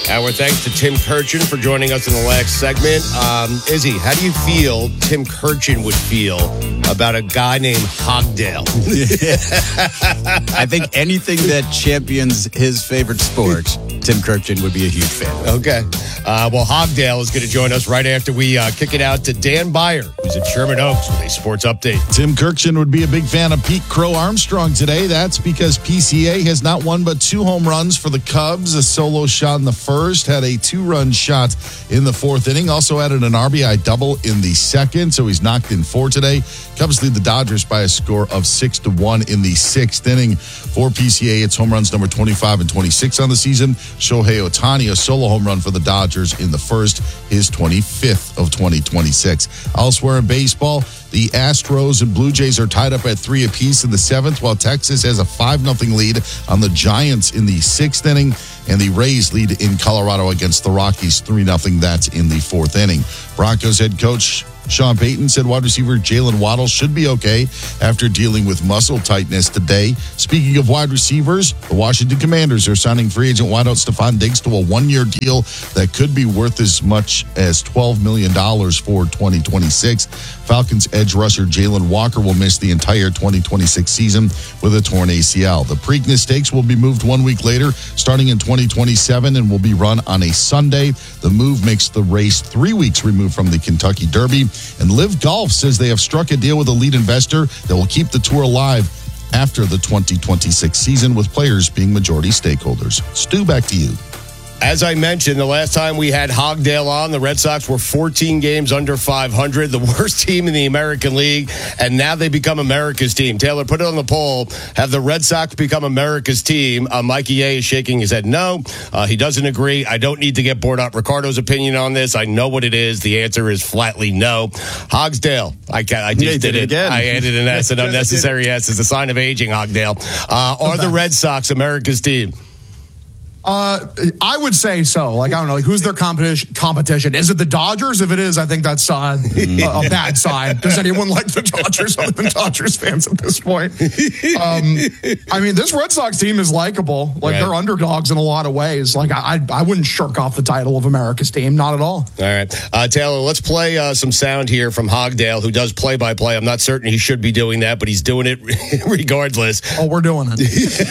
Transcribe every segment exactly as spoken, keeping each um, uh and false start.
Our thanks to Tim Kurchin for joining us in the last segment. Um, Izzy, how do you feel Tim Kurchin would feel about a guy named Hogdale? I think anything that champions his favorite sport, Tim Kurchin would be a huge fan. Okay. Uh, well, Hogdale is going to join us right after we uh, kick it out to Dan Beyer, who's at Sherman Oaks with a sports update. Tim Kurchin would be a big fan of Pete Crow Armstrong today. That's because P C A has not won but two home runs for the Cubs. A solo shot in the first, had a two-run shot in the fourth inning. Also added an R B I double in the second, so he's knocked in four today. Cubs lead the Dodgers by a score of six to one in the sixth inning. For P C A, it's home runs number twenty-five and twenty-six on the season. Shohei Ohtani, a solo home run for the Dodgers in the first, his twenty-fifth of twenty twenty-six. Elsewhere in baseball, the Astros and Blue Jays are tied up at three apiece in the seventh, while Texas has a five nothing lead on the Giants in the sixth inning. And the Rays lead in Colorado against the Rockies three nothing. That's in the fourth inning. Broncos head coach Sean Payton said wide receiver Jalen Waddle should be okay after dealing with muscle tightness today. Speaking of wide receivers, the Washington Commanders are signing free agent wideout Stephon Diggs to a one-year deal that could be worth as much as twelve million dollars for twenty twenty-six. Falcons edge rusher Jalen Walker will miss the entire twenty twenty-six season with a torn A C L. The Preakness Stakes will be moved one week later, starting in twenty twenty-seven, and will be run on a Sunday. The move makes the race three weeks removed from the Kentucky Derby. And Live Golf says they have struck a deal with a lead investor that will keep the tour alive after the twenty twenty-six season, with players being majority stakeholders. Stu, back to you. As I mentioned, the last time we had Hogdale on, the Red Sox were fourteen games under five hundred, the worst team in the American League, and now they become America's team. Taylor, put it on the poll. Have the Red Sox become America's team? Uh, Mikey A is shaking his head no. Uh, he doesn't agree. I don't need to get bored up Ricardo's opinion on this. I know what it is. The answer is flatly no. Hogsdale. I, can, I just yeah, did, did it it. again. I added an S, an unnecessary S. It's a sign of aging, Hogdale. Uh, are the Red Sox America's team? Uh, I would say so. Like, I don't know, like, who's their competition? Competition? Is it the Dodgers? If it is, I think that's uh, a, a bad sign. Does anyone like the Dodgers other than Dodgers fans at this point? Um, I mean, this Red Sox team is likable. Like, right. They're underdogs in a lot of ways. Like, I, I I wouldn't shirk off the title of America's team. Not at all. All right. Uh, Taylor, let's play uh, some sound here from Hogdale, who does play-by-play. I'm not certain he should be doing that, but he's doing it regardless. Oh, we're doing it.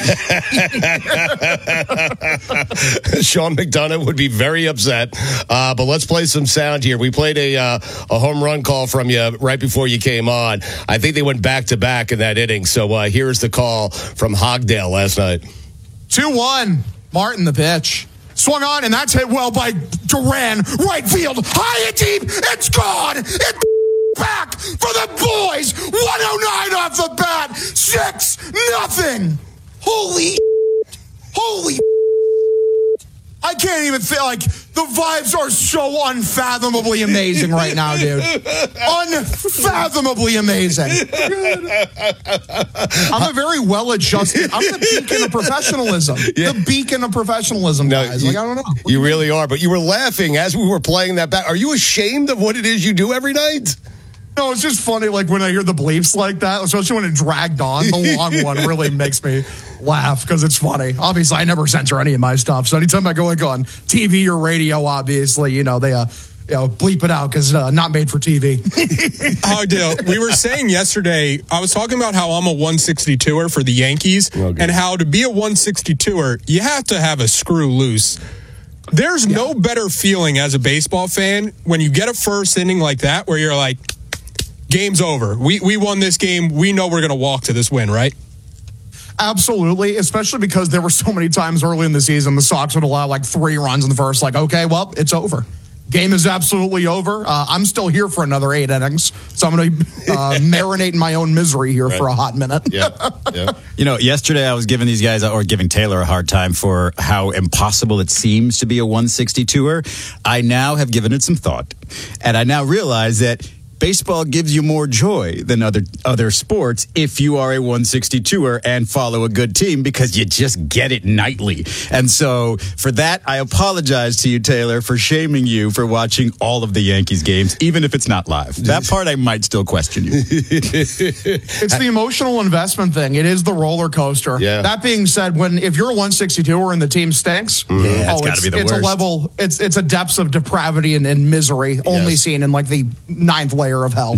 Sean McDonough would be very upset. Uh, but let's play some sound here. We played a uh, a home run call from you right before you came on. I think they went back to back in that inning. So uh, here's the call from Hogdale last night. two one. Martin the pitch. Swung on, and that's hit well by Duran. Right field. High and deep. It's gone. It's back for the boys. one oh nine off the bat. six nothing. Holy Holy I can't even feel like the vibes are so unfathomably amazing right now, dude. Unfathomably amazing. I'm a very well-adjusted. I'm the beacon of professionalism. Yeah. The beacon of professionalism, no, guys. You, like, I don't know. What you do really mean? are, but you were laughing as we were playing that back. Are you ashamed of what it is you do every night? No, it's just funny, like, when I hear the bleeps like that, especially when it dragged on. The long one really makes me laugh because it's funny. Obviously, I never censor any of my stuff, so anytime I go, like, on T V or radio, obviously, you know, they uh, you know, bleep it out because uh, not made for T V. Hogdale, we were saying yesterday, I was talking about how I'm a one sixty-two-er for the Yankees, okay, and how to be a one sixty-two-er, you have to have a screw loose. There's yeah. no better feeling as a baseball fan when you get a first inning like that where you're like, game's over. We we won this game. We know we're going to walk to this win, right? Absolutely, especially because there were so many times early in the season the Sox would allow like three runs in the first. Like, okay, well, it's over. Game is absolutely over. Uh, I'm still here for another eight innings, so I'm going to uh, marinate in my own misery here right. for a hot minute. Yeah, yeah. You know, yesterday I was giving these guys, or giving Taylor a hard time for how impossible it seems to be a one sixty-two-er. I now have given it some thought, and I now realize that baseball gives you more joy than other other sports if you are a one sixty-two-er and follow a good team because you just get it nightly. And so for that, I apologize to you, Taylor, for shaming you for watching all of the Yankees games, even if it's not live. That part I might still question you. It's the emotional investment thing. It is the roller coaster. Yeah. That being said, when if you're a one sixty-two-er and the team stinks, yeah, it's oh, got to be the it's worst. a level. It's it's a depths of depravity and, and misery only Yes. seen in like the ninth layer of hell.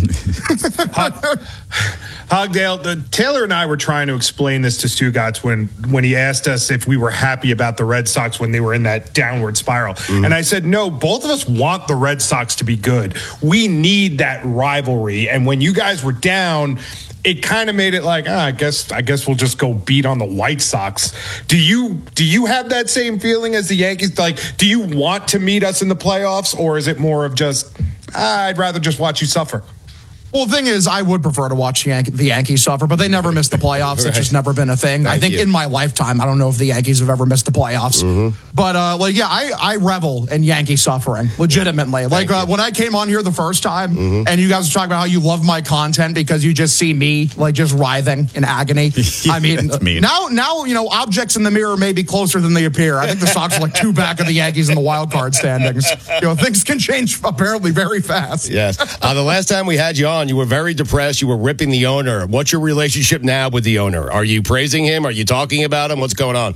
Hogdale, the, Taylor and I were trying to explain this to Stugotz when when he asked us if we were happy about the Red Sox when they were in that downward spiral. Mm-hmm. And I said, no, both of us want the Red Sox to be good. We need that rivalry. And when you guys were down, it kind of made it like, ah, I guess I guess we'll just go beat on the White Sox. Do you do you have that same feeling as the Yankees? Like, do you want to meet us in the playoffs, or is it more of just, ah, I'd rather just watch you suffer? Well, the thing is, I would prefer to watch the, Yan- the Yankees suffer, but they never missed the playoffs. Right. It's just never been a thing. Thank I think you. in my lifetime, I don't know if the Yankees have ever missed the playoffs. Mm-hmm. But, uh, like, yeah, I, I revel in Yankee suffering, legitimately. Like, uh, when I came on here the first time, Mm-hmm. and you guys were talking about how you love my content because you just see me, like, just writhing in agony. I mean, That's mean. now, now, you know, objects in the mirror may be closer than they appear. I think the Sox are like two back of the Yankees in the wild card standings. You know, things can change apparently very fast. Yes. Uh, the last time we had you on, you were very depressed. You were ripping the owner. What's your relationship now with the owner? Are you praising him? Are you talking about him? What's going on?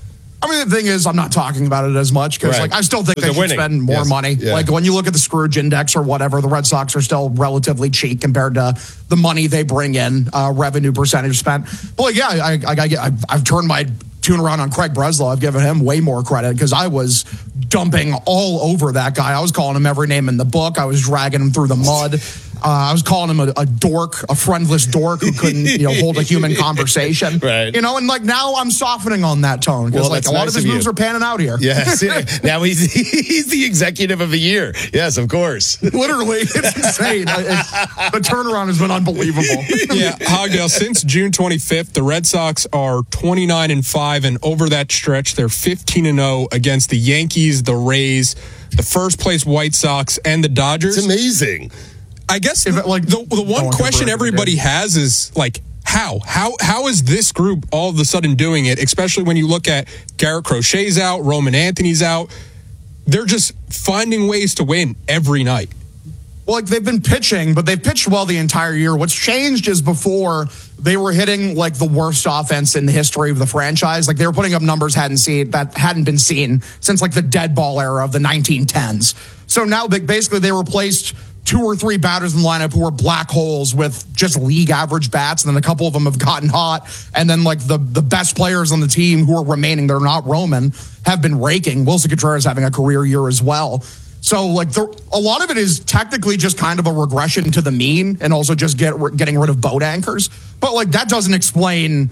I mean, the thing is, I'm not talking about it as much because, Right. like, I still think But they they're should winning. spend more Yes. money. Yeah. Like, when you look at the Scrooge Index or whatever, the Red Sox are still relatively cheap compared to the money they bring in, uh, revenue percentage spent. But, like, yeah, I, I, I, I've, I've turned my tune around on Craig Breslow. I've given him way more credit because I was dumping all over that guy. I was calling him every name in the book. I was dragging him through the mud. Uh, I was calling him a, a dork, a friendless dork who couldn't, you know, hold a human conversation. Right. You know, and like now I'm softening on that tone because Well, like that's a lot nice of his of you. moves are panning out here. Yes. Now he's he's the executive of the year. Yes, of course. Literally, it's insane. It's, the turnaround has been unbelievable. Yeah, Hogdale, since June twenty-fifth, the Red Sox are twenty-nine and five, and over that stretch, they're fifteen and oh against the Yankees, the Rays, the first place White Sox, and the Dodgers. It's amazing. I guess If it, like, the, the no one one question could ever everybody do. has is like, how? How how is this group all of a sudden doing it? Especially when you look at Garrett Crochet's out, Roman Anthony's out. They're just finding ways to win every night. Well, like they've been pitching, but they've pitched well the entire year. What's changed is before they were hitting like the worst offense in the history of the franchise. Like they were putting up numbers hadn't seen that hadn't been seen since like the dead ball era of the nineteen tens. So now they, basically they replaced two or three batters in the lineup who were black holes with just league average bats, and then a couple of them have gotten hot. And then like the the best players on the team who are remaining, they're not Roman, have been raking. Wilson Contreras having a career year as well. So, like, the, a lot of it is technically just kind of a regression to the mean and also just get getting rid of boat anchors. But, like, that doesn't explain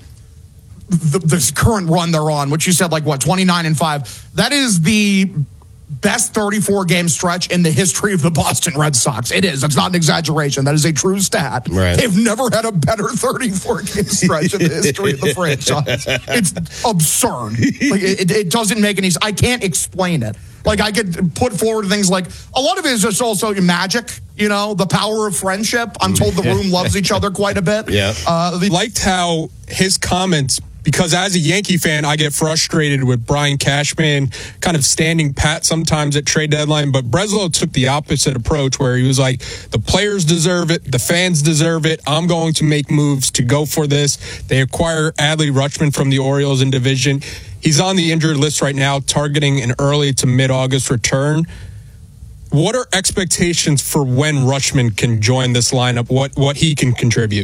the, this current run they're on, which you said, like, what, twenty-nine and five. That is the best thirty-four game stretch in the history of the Boston Red Sox. It is. It's not an exaggeration. That is a true stat. Right. They've never had a better thirty-four game stretch in the history of the franchise. It's absurd. Like, it, it doesn't make any sense. I can't explain it. Like, I could put forward things like, a lot of it is just also magic, you know, the power of friendship. I'm told the room loves each other quite a bit. Yeah. Uh, the, Liked how his comments, because as a Yankee fan, I get frustrated with Brian Cashman kind of standing pat sometimes at trade deadline. But Breslow took the opposite approach where he was like, the players deserve it. The fans deserve it. I'm going to make moves to go for this. They acquire Adley Rutschman from the Orioles in division. He's on the injured list right now, targeting an early to mid-August return. What are expectations for when Rutschman can join this lineup? What what he can contribute?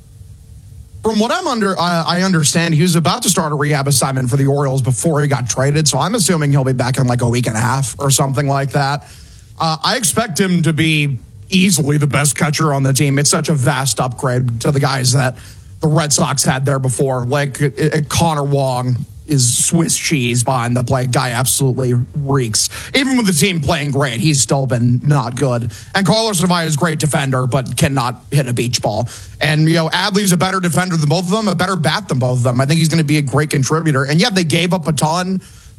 From what I'm under, I, I understand he was about to start a rehab assignment for the Orioles before he got traded. So I'm assuming he'll be back in like a week and a half or something like that. Uh, I expect him to be easily the best catcher on the team. It's such a vast upgrade to the guys that the Red Sox had there before. Like it, it, Connor Wong is Swiss cheese behind the plate. Guy absolutely reeks. Even with the team playing great, he's still been not good. And Carlos Tavares is a great defender, but cannot hit a beach ball. And, you know, Adley's a better defender than both of them, a better bat than both of them. I think he's going to be a great contributor. And yeah, they gave up a ton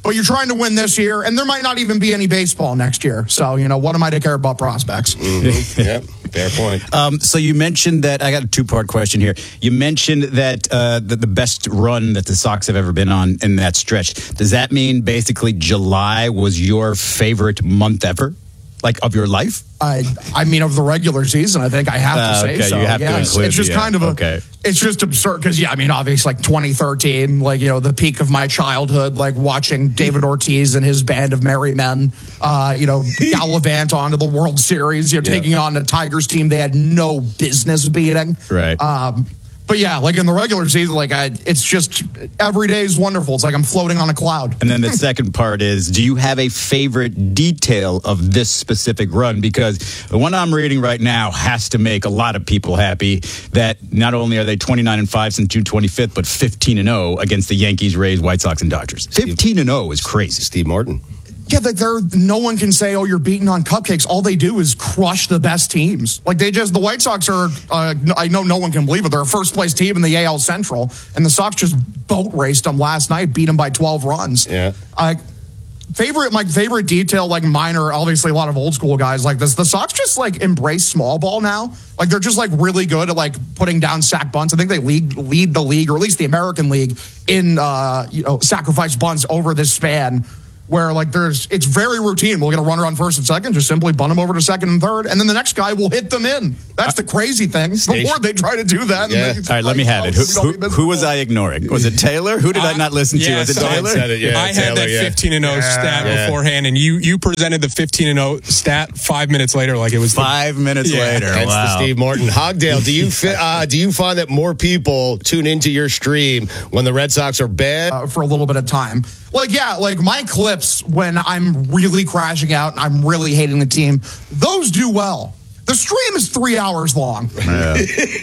but you're trying to win this year, and there might not even be any baseball next year. So, you know, what am I to care about prospects? Mm-hmm. Yep, fair point. Um, so you mentioned that, I got a two-part question here. You mentioned that uh, the, the best run that the Sox have ever been on in that stretch. Does that mean basically July was your favorite month ever? Like, of your life? I I mean, of the regular season, I think I have to Uh, say okay, so. you have to yeah, it's, include it's just the, kind of a, okay. it's just absurd because, yeah, I mean, obviously, like twenty thirteen, like, you know, the peak of my childhood, like watching David Ortiz and his band of merry men, uh, you know, gallivant onto the World Series, you know, Yeah. taking on a Tigers team they had no business beating. Right. Um, but yeah, like in the regular season, like I, it's just every day is wonderful. It's like I'm floating on a cloud. And then the second part is, do you have a favorite detail of this specific run? Because the one I'm reading right now has to make a lot of people happy that not only are they twenty-nine and five since June twenty-fifth, but fifteen and oh against the Yankees, Rays, White Sox, and Dodgers. fifteen and oh is crazy. Steve Martin. Yeah, like they're no one can say, "Oh, you're beating on cupcakes." All they do is crush the best teams. Like they just, the White Sox are. Uh, I know no one can believe it. They're a first place team in the A L Central, and the Sox just boat raced them last night, beat them by twelve runs. Yeah. Uh, favorite, my favorite detail, like minor, obviously a lot of old school guys like this. The Sox just like embrace small ball now. Like they're just like really good at like putting down sack bunts. I think they lead lead the league, or at least the American League, in uh, you know sacrifice bunts over this span. Where like there's, it's very routine. We'll get a runner on first and second, just simply bunt them over to second and third, and then the next guy will hit them in. That's the crazy thing. Before they try to do that. Yeah. And they, All right, let me have it. Who, who, who was I ignoring? Was it Taylor? Who did I not listen to? Yeah, Was it so- Taylor? Said it, yeah, I had Taylor, that yeah. fifteen and oh stat Yeah. beforehand, and you you presented the fifteen and oh stat five minutes later like it was the- Five minutes Yeah. later. That's wow. the Steve Martin. Hogdale, do you fi- uh, do you find that more people tune into your stream when the Red Sox are bad? uh, for a little bit of time. Like, yeah, like my clips when I'm really crashing out and I'm really hating the team, those do well. The stream is three hours long. Yeah.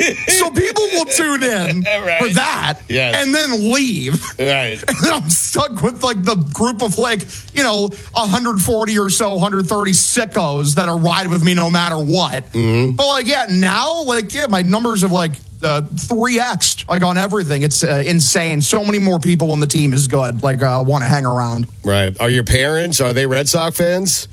So people will tune in Right. for that Yes. and then leave. Right. And then I'm stuck with like the group of like, you know, one hundred forty or so, one hundred thirty sickos that are ride with me no matter what. Mm-hmm. But like, yeah, now, like, yeah, my numbers have like uh, three X'd like on everything. It's uh, insane. So many more people when the team is good, like, uh, want to hang around. Right. Are your parents, are they Red Sox fans?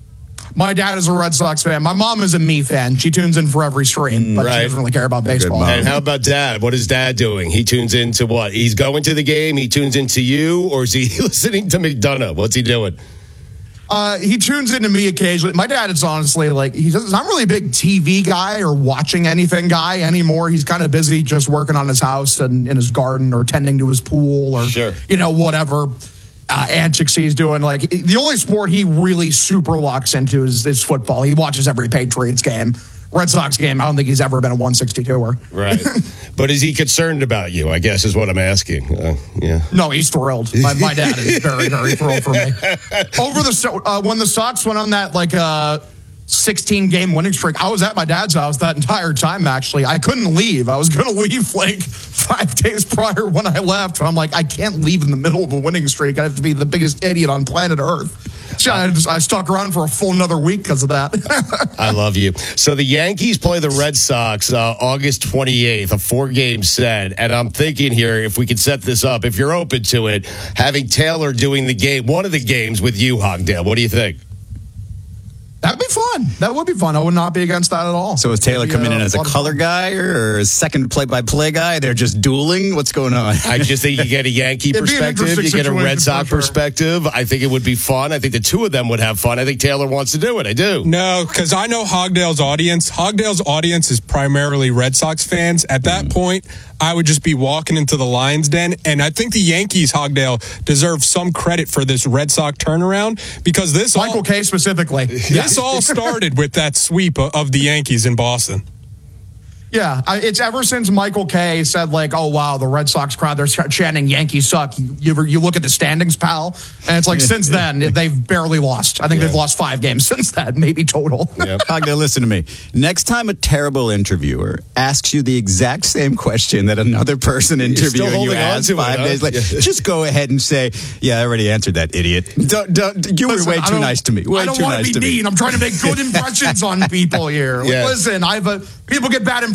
My dad is a Red Sox fan. My mom is a me fan. She tunes in for every stream, but Right. she doesn't really care about baseball. mom. And how about dad? What is dad doing? He tunes into what? He's going to the game? He tunes into you? Or is he listening to McDonough? What's he doing? Uh, he tunes into me occasionally. My dad is honestly like, he's not really a big T V guy or watching anything guy anymore. He's kind of busy just working on his house and in his garden or tending to his pool or, Sure. you know, whatever uh, antics he's doing. Like, the only sport he really super locks into is, is football. He watches every Patriots game. Red Sox game, I don't think he's ever been a one sixty-two-er. Right. But is he concerned about you, I guess is what I'm asking. Uh, yeah. No, he's thrilled. My, my dad is very, very thrilled for me. Over the so- uh, when the Sox went on that like uh, sixteen game winning streak, I was at my dad's house that entire time. Actually, I couldn't leave. I was going to leave like five days prior when I left. I'm like, I can't leave in the middle of a winning streak. I have to be the biggest idiot on planet Earth. So I, just, I stuck around for a full another week because of that. I love you. So the Yankees play the Red Sox uh, August twenty-eighth, a four-game set. And I'm thinking here, if we could set this up, if you're open to it, having Taylor doing the game, one of the games with you, Hogdale. What do you think? That'd be fun. That would be fun. I would not be against that at all. So is Taylor It'd be, coming in uh, as a lot of color fun. guy or a second play-by-play guy? They're just dueling? What's going on? I just think you get a Yankee It'd be an perspective, you interesting get a Red situation Sox for sure. perspective. I think it would be fun. I think the two of them would have fun. I think Taylor wants to do it. I do. No, because I know Hogdale's audience. Hogdale's audience is primarily Red Sox fans. At that Mm. point, I would just be walking into the Lions den. And I think the Yankees, Hogdale, deserve some credit for this Red Sox turnaround because this Michael all, K specifically. this all started with that sweep of of the Yankees in Boston. Yeah, I, it's ever since Michael Kay said, like, oh, wow, the Red Sox crowd, they're ch- chanting Yankees suck. You, you, you look at the standings, pal, and it's like, since then, they've barely lost. I think Yeah. they've lost five games since then, maybe total. Yep. Hogdale, listen to me. Next time a terrible interviewer asks you the exact same question that another person still interviewing you holding on asked to it, five huh? days later, Yeah. just go ahead and say, yeah, I already answered that, idiot. Don't, don't, you Listen, were way I too don't- nice to me. Way I don't too want nice to to be me. mean. I'm trying to make good impressions on people here. Like, Yeah. Listen, I've a, people get bad impressions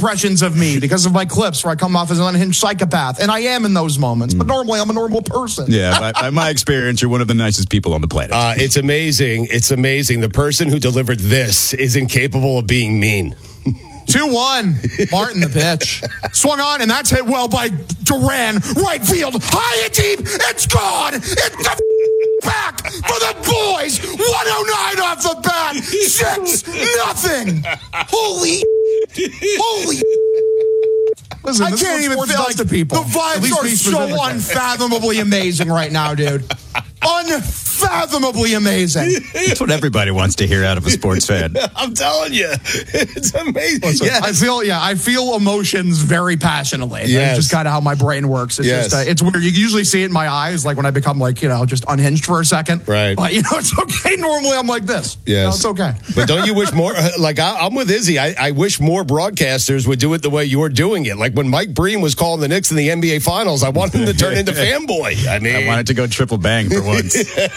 impressions of me because of my clips where I come off as an unhinged psychopath, and I am in those moments. But normally, I'm a normal person. Yeah, by, by my experience, you're one of the nicest people on the planet. Uh, it's amazing. It's amazing. The person who delivered this is incapable of being mean. two one, Martin the pitch. Swung on, and that's hit well by Duran. Right field, high and deep. It's gone. It's the back for the boys. one oh nine off the bat. Six nothing. Holy, holy. Listen, I can't even feel like the people. The vibes are so unfathomably amazing right now, dude. Unfathomably amazing. That's what everybody wants to hear out of a sports fan. I'm telling you, it's amazing. Listen, yes. I feel, yeah, I feel emotions very passionately. Yes. That's just kind of how my brain works. It's yes. just, uh, it's weird. You usually see it in my eyes, like when I become like, you know, just unhinged for a second. Right. But, you know, it's okay. Normally I'm like this. Yes. You know, it's okay. But don't you wish more, like I, I'm with Izzy. I, I wish more broadcasters would do it the way you're doing it. Like when Mike Breen was calling the Knicks in the N B A Finals, I wanted him to turn into fanboy. I mean, I wanted to go triple bang for once.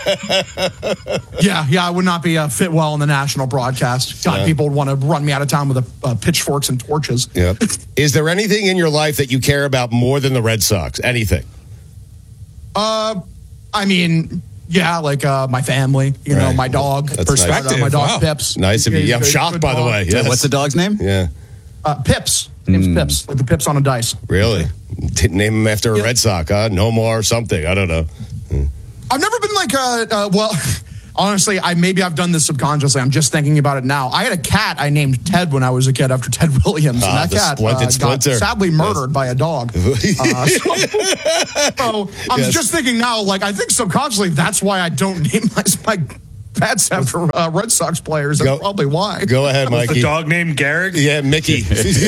yeah, yeah, I would not be uh, fit well in the national broadcast. God, yeah. People would want to run me out of town with a, uh, pitchforks and torches. Yep. Is there anything in your life that you care about more than the Red Sox? Anything? Uh, I mean, yeah, like uh, my family, you right. know, my dog. That's perspective. Uh, my dog, wow. Pips. Nice of you. Yeah, I'm shocked, by dog. the way. Yes. What's the dog's name? Yeah. Uh, Pips. Name's mm. Pips. Like the Pips on a dice. Really? Didn't name him after a yep. Red Sox, huh? No more or something. I don't know. Hmm. I've never been like, uh, uh, well, honestly, I maybe I've done this subconsciously. I'm just thinking about it now. I had a cat I named Ted when I was a kid after Ted Williams. Ah, and that cat uh, got splinter. sadly murdered yes. by a dog. Uh, so, so I'm yes. just thinking now, like, I think subconsciously that's why I don't name my, my pets after uh, Red Sox players. That's go, probably why. Go ahead, Mikey. The dog named Garrick? Yeah, Mickey.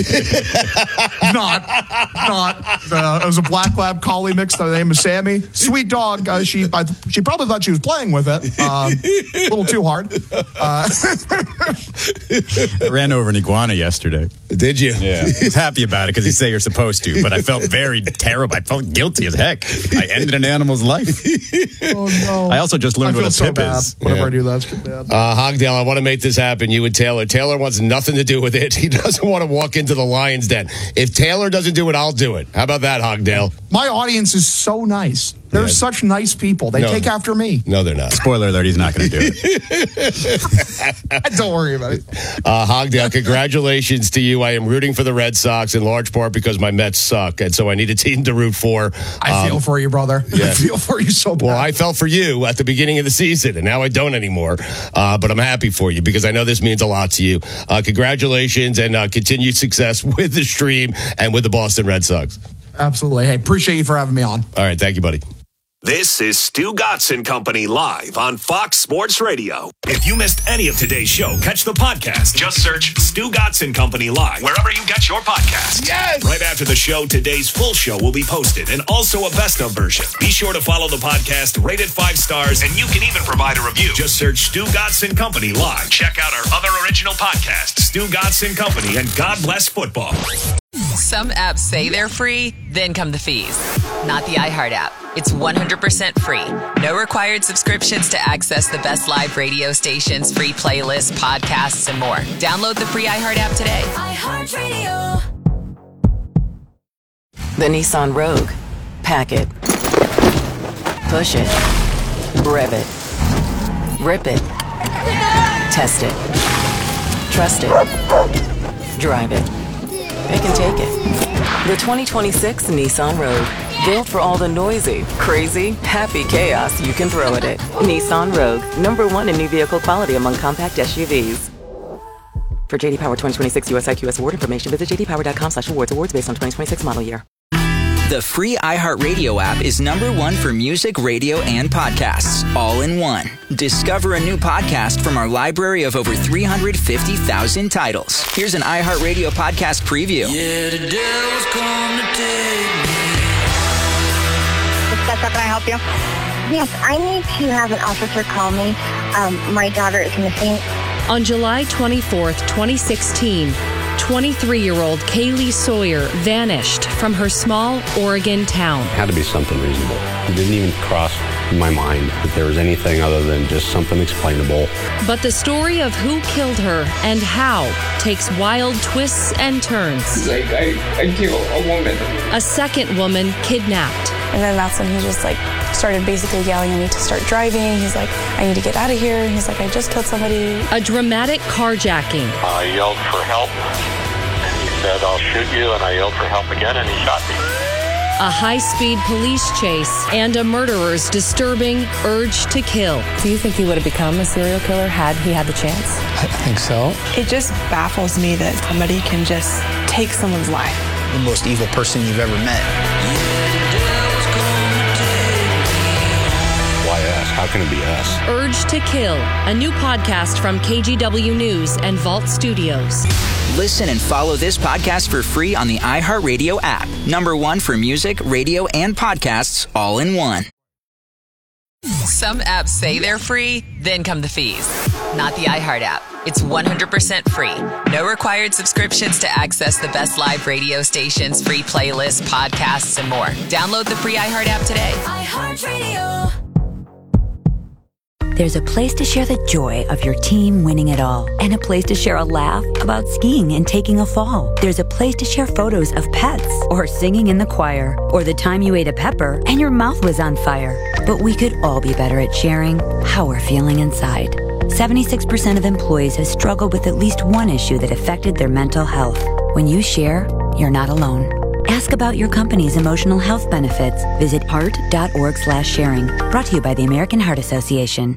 not. Not. Uh, it was a black lab collie mix. The name is Sammy. Sweet dog. Uh, she I, she probably thought she was playing with it. Um, a little too hard. Uh, I ran over an iguana yesterday. Did you? Yeah. I was happy about it because you say you're supposed to, but I felt very terrible. I felt guilty as heck. I ended an animal's life. Oh, no. I also just learned I what a so pip bad. is. Whenever yeah. I do that, it's bad. Uh, Hogdale, I want to make this happen. You and Taylor. Taylor wants nothing to do with it. He doesn't want to walk into the Lions' den. If Taylor doesn't do it, I'll do it. How about that, Hogdale? My audience is so nice. They're yeah. such nice people. They no. take after me. No, they're not. Spoiler alert, he's not going to do it. Don't worry about it. Uh, Hogdale, congratulations to you. I am rooting for the Red Sox in large part because my Mets suck, and so I need a team to root for. I um, feel for you, brother. Yeah. I feel for you so bad. Well, I felt for you at the beginning of the season, and now I don't anymore. Uh, but I'm happy for you because I know this means a lot to you. Uh, congratulations and uh, continued success with the stream and with the Boston Red Sox. Absolutely. Hey, appreciate you for having me on. All right. Thank you, buddy. This is Stu Gatz and Company live on Fox Sports Radio. If you missed any of today's show, catch the podcast. Just search Stu Gatz and Company live wherever you get your podcasts. Yes! Right after the show, today's full show will be posted and also a best of version. Be sure to follow the podcast, rate it five stars, and you can even provide a review. Just search Stu Gatz and Company live. Check out our other original podcasts, Stu Gatz and Company and God Bless Football. Some apps say they're free, then come the fees. Not the iHeart app. It's one hundred percent free. No required subscriptions to access the best live radio stations, free playlists, podcasts, and more. Download the free iHeart app today. iHeartRadio. The Nissan Rogue. Pack it. Push it. Rev it. Rip it. Test it. Trust it. Drive it. It can take it. The twenty twenty-six Nissan Rogue. Built for all the noisy, crazy, happy chaos you can throw at it. Nissan Rogue. Number one in new vehicle quality among compact S U Vs. For J D Power twenty twenty-six U S I Q S award information, visit j d power dot com slash awards. Awards based on twenty twenty-six model year. The free iHeartRadio app is number one for music, radio, and podcasts, all in one. Discover a new podcast from our library of over three hundred fifty thousand titles. Here's an iHeartRadio podcast preview. Yeah, the devil's come to take me. Can I help you? Yes, I need to have an officer call me. Um, my daughter is missing. On July twenty-fourth, twenty sixteen, twenty-three-year-old Kaylee Sawyer vanished from her small Oregon town. Had to be something reasonable. It didn't even cross my mind that there was anything other than just something explainable. But the story of who killed her and how takes wild twists and turns. Like, I, I killed a woman. A second woman kidnapped. And then that's when he just like started basically yelling at me to start driving. He's like, I need to get out of here. And he's like, I just killed somebody. A dramatic carjacking. I yelled for help, and he said, I'll shoot you, and I yelled for help again, and he shot me. A high-speed police chase and a murderer's disturbing urge to kill. Do you think he would have become a serial killer had he had the chance? I think so. It just baffles me that somebody can just take someone's life. The most evil person you've ever met. Why us? How can it be us? Urge to Kill, a new podcast from K G W News and Vault Studios. Listen and follow this podcast for free on the iHeartRadio app. Number one for music, radio, and podcasts all in one. Some apps say they're free, then come the fees. Not the iHeart app. It's one hundred percent free. No required subscriptions to access the best live radio stations, free playlists, podcasts, and more. Download the free iHeart app today. iHeartRadio. There's a place to share the joy of your team winning it all, and a place to share a laugh about skiing and taking a fall. There's a place to share photos of pets, or singing in the choir, or the time you ate a pepper and your mouth was on fire. But we could all be better at sharing how we're feeling inside. seventy-six percent of employees have struggled with at least one issue that affected their mental health. When you share, you're not alone. Ask about your company's emotional health benefits. Visit heart.org slash sharing. Brought to you by the American Heart Association.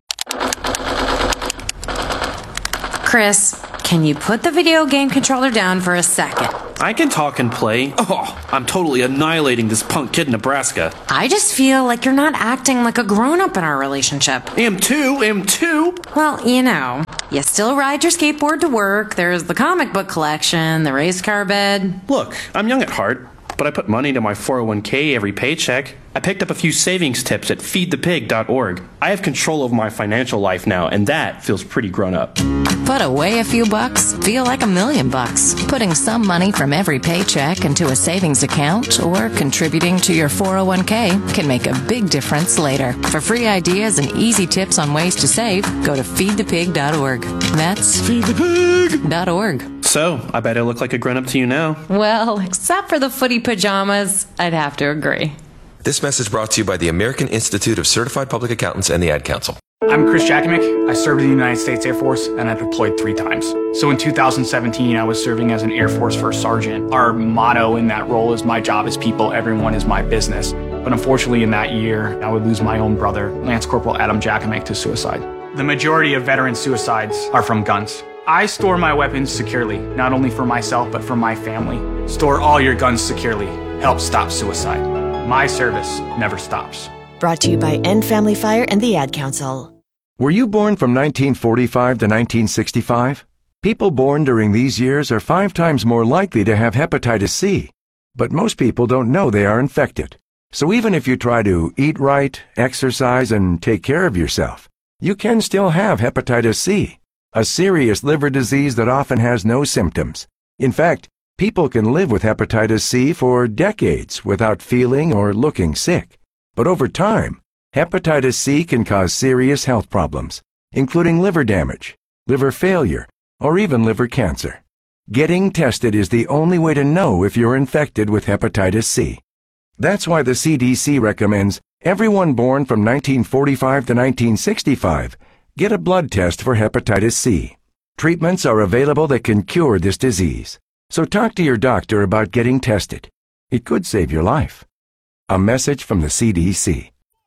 Chris, can you put the video game controller down for a second? I can talk and play. Oh, I'm totally annihilating this punk kid in Nebraska. I just feel like you're not acting like a grown-up in our relationship. Am too, am too. Well, you know, you still ride your skateboard to work, there's the comic book collection, the race car bed. Look, I'm young at heart, but I put money into my four oh one k every paycheck. I picked up a few savings tips at feed the pig dot org. I have control over my financial life now, and that feels pretty grown up. Put away a few bucks, feel like a million bucks. Putting some money from every paycheck into a savings account or contributing to your four oh one k can make a big difference later. For free ideas and easy tips on ways to save, go to feed the pig dot org. That's feed the pig dot org. So, I bet I look like a grown up to you now. Well, except for the footy pajamas, I'd have to agree. This message brought to you by the American Institute of Certified Public Accountants and the Ad Council. I'm Chris Jakimick. I served in the United States Air Force, and I deployed three times. So in two thousand seventeen, I was serving as an Air Force First Sergeant. Our motto in that role is, my job is people, everyone is my business. But unfortunately in that year, I would lose my own brother, Lance Corporal Adam Jakimick, to suicide. The majority of veteran suicides are from guns. I store my weapons securely, not only for myself, but for my family. Store all your guns securely. Help stop suicide. My service never stops. Brought to you by End Family Fire and the Ad Council. Were you born from nineteen forty-five to nineteen sixty-five? People born during these years are five times more likely to have hepatitis C. But most people don't know they are infected. So even if you try to eat right, exercise, and take care of yourself, you can still have hepatitis C, a serious liver disease that often has no symptoms. In fact, people can live with hepatitis C for decades without feeling or looking sick. But over time, hepatitis C can cause serious health problems, including liver damage, liver failure, or even liver cancer. Getting tested is the only way to know if you're infected with hepatitis C. That's why the C D C recommends everyone born from nineteen forty-five to nineteen sixty-five get a blood test for hepatitis C. Treatments are available that can cure this disease. So talk to your doctor about getting tested. It could save your life. A message from the C D C.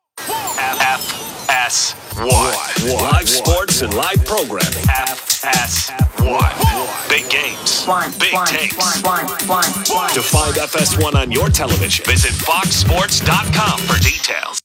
F S one. Live sports and live programming. F S one. Big games. One, big one, takes. one, one, one, one. To find F S one on your television, visit fox sports dot com for details.